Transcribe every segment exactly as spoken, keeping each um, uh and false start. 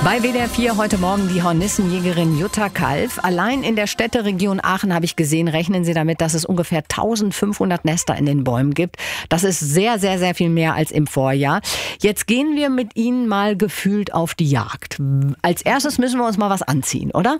Bei W D R vier heute Morgen die Hornissenjägerin Jutta Kalf. Allein in der Städteregion Aachen habe ich gesehen, rechnen Sie damit, dass es ungefähr eintausendfünfhundert Nester in den Bäumen gibt. Das ist sehr, sehr, sehr viel mehr als im Vorjahr. Jetzt gehen wir mit Ihnen mal gefühlt auf die Jagd. Als erstes müssen wir uns mal was anziehen, oder?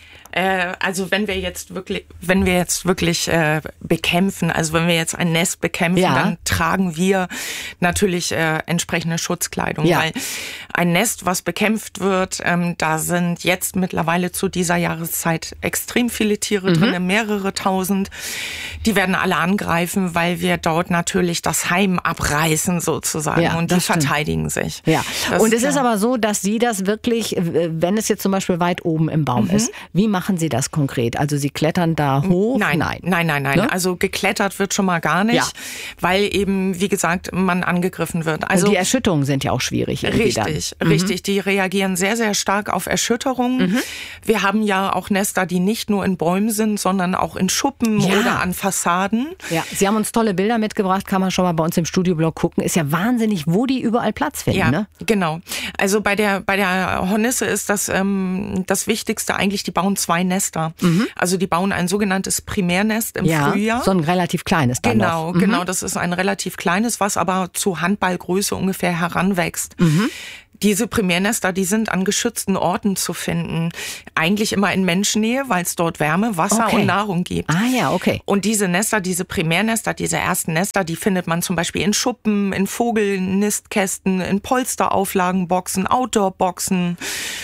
Äh, also wenn wir jetzt wirklich, wenn wir jetzt wirklich äh, bekämpfen, also wenn wir jetzt ein Nest bekämpfen, ja. dann tragen wir natürlich äh, entsprechende Schutzkleidung, ja. weil ein Nest, was bekämpft wird, ähm, da sind jetzt mittlerweile zu dieser Jahreszeit extrem viele Tiere mhm. drin, mehrere tausend. Die werden alle angreifen, weil wir dort natürlich das Heim abreißen sozusagen ja, und die stimmt. verteidigen sich. Ja. Das und es ist aber so, dass Sie das wirklich, wenn es jetzt zum Beispiel weit oben im Baum mhm. ist, wie machen Sie das konkret? Also Sie klettern da hoch? Nein, nein, nein, nein. nein. Ne? Also geklettert wird schon mal gar nicht, ja. weil eben, wie gesagt, man angegriffen wird. Also und die Erschütterungen sind ja auch schwierig. Richtig, mhm. richtig. Die reagieren sehr, sehr stark auf Erschütterungen. Mhm. Wir haben ja auch Nester, die nicht nur in Bäumen sind, sondern auch in Schuppen ja. oder an Fassaden. Ja, Sie haben uns tolle Bilder mitgebracht, kann man schon mal bei uns im Studioblog gucken. Ist ja wahnsinnig, wo die überall Platz finden. Ja, ne? genau. Also bei der bei der Hornisse ist das ähm, das Wichtigste eigentlich, die bauen zwei Nester. Mhm. Also die bauen ein sogenanntes Primärnest im ja, Frühjahr. So ein relativ kleines dann Genau, noch. Mhm. genau. Das ist ein relativ kleines, was aber zu Handballgröße ungefähr heranwächst. Mhm. Diese Primärnester, die sind an geschützten Orten zu finden. Eigentlich immer in Menschennähe, weil es dort Wärme, Wasser okay. und Nahrung gibt. Ah ja, okay. Und diese Nester, diese Primärnester, diese ersten Nester, die findet man zum Beispiel in Schuppen, in Vogelnistkästen, in Polsterauflagenboxen, Outdoorboxen,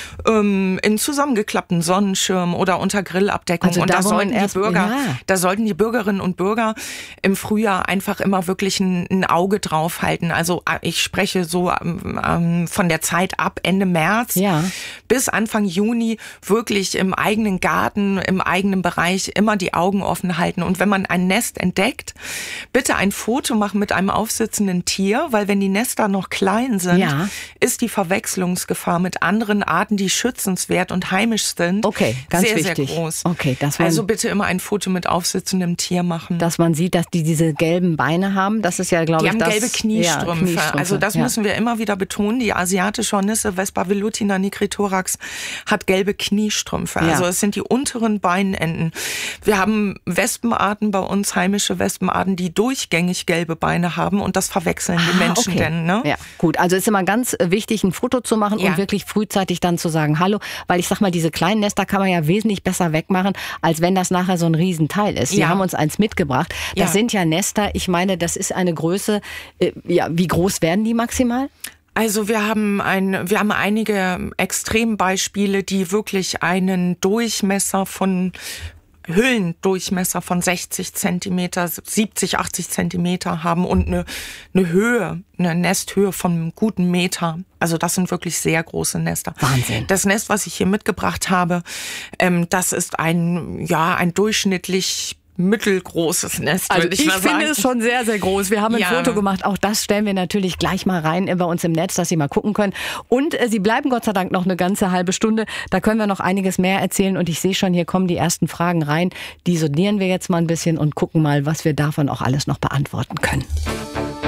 ähm, in zusammengeklappten Sonnenschirmen oder unter Grillabdeckung. Also und da, da sollten erst, die Bürger, ja. da sollten die Bürgerinnen und Bürger im Frühjahr einfach immer wirklich ein, ein Auge drauf halten. Also ich spreche so ähm, von der Zeit ab Ende März ja. bis Anfang Juni wirklich im eigenen Garten, im eigenen Bereich immer die Augen offen halten. Und wenn man ein Nest entdeckt, bitte ein Foto machen mit einem aufsitzenden Tier, weil wenn die Nester noch klein sind, ja. ist die Verwechslungsgefahr mit anderen Arten, die schützenswert und heimisch sind, okay, ganz sehr, wichtig. sehr groß. Okay, dass man, also bitte immer ein Foto mit aufsitzendem Tier machen. Dass man sieht, dass die diese gelben Beine haben. Das ist ja, glaube ich, die das... Die haben gelbe Kniestrümpfe. Ja, Kniestrümpfe. Also das ja. müssen wir immer wieder betonen. Die asiatische Hornisse, Vespa velutina nigritorax, hat gelbe Kniestrümpfe. Ja. Also es sind die unteren Beinenden. Wir haben Wespenarten bei uns, heimische Wespenarten, die durchgängig gelbe Beine haben und das verwechseln die ah, Menschen okay. denn. Ne? Ja, gut. Also ist immer ganz wichtig, ein Foto zu machen ja. und wirklich frühzeitig dann zu sagen, hallo, weil ich sag mal, diese kleinen Nester kann man ja wesentlich besser wegmachen, als wenn das nachher so ein Riesenteil ist. Sie ja. haben uns eins mitgebracht. Das ja. sind ja Nester, ich meine, das ist eine Größe, äh, ja, wie groß werden die maximal? Also wir haben ein, wir haben einige Extrembeispiele, die wirklich einen Durchmesser von Höhlendurchmesser von sechzig Zentimeter, siebzig, achtzig Zentimeter haben und eine, eine Höhe, eine Nesthöhe von einem guten Meter. Also das sind wirklich sehr große Nester. Wahnsinn. Das Nest, was ich hier mitgebracht habe, ähm, das ist ein, ja, ein durchschnittlich mittelgroßes Nest, also würde ich, ich mal sagen. finde es schon sehr, sehr groß. Wir haben ein ja. Foto gemacht. Auch das stellen wir natürlich gleich mal rein bei uns im Netz, dass Sie mal gucken können. Und äh, Sie bleiben Gott sei Dank noch eine ganze halbe Stunde. Da können wir noch einiges mehr erzählen. Und ich sehe schon, hier kommen die ersten Fragen rein. Die sondieren wir jetzt mal ein bisschen und gucken mal, was wir davon auch alles noch beantworten können.